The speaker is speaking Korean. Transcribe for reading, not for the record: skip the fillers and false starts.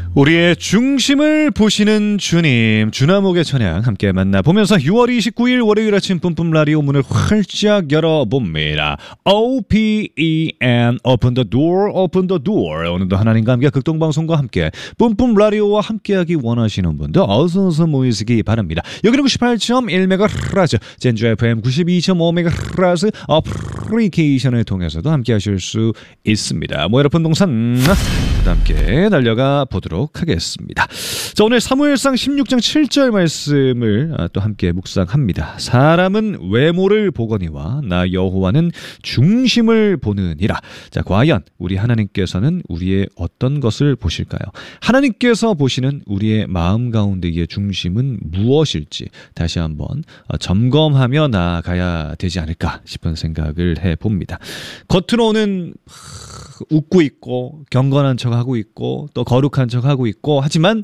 우리의 중심을 보시는 주님, 주나목의 찬양 함께 만나보면서 6월 29일 월요일 아침 뿜뿜 라디오 문을 활짝 열어봅니다. OPEN Open the Door, Open the Door. 오늘도 하나님과 함께 극동방송과 함께 뿜뿜 라디오와 함께하기 원하시는 분들 어서 모이시기 바랍니다. 여기는 98.1MHz, 젠주 FM 92.5MHz 어플리케이션을 통해서도 함께하실 수 있습니다. 모여라 분동산 함께 달려가 보도록 하겠습니다. 자, 오늘 사무엘상 16장 7절 말씀을 또 함께 묵상합니다. 사람은 외모를 보거니와 나 여호와는 중심을 보느니라. 자, 과연 우리 하나님께서는 우리의 어떤 것을 보실까요? 하나님께서 보시는 우리의 마음 가운데의 중심은 무엇일지 다시 한번 점검하며 나아가야 되지 않을까 싶은 생각을 해봅니다. 겉으로는 웃고 있고 경건한 척하고 있고 또 거룩한 척하고 있고 하지만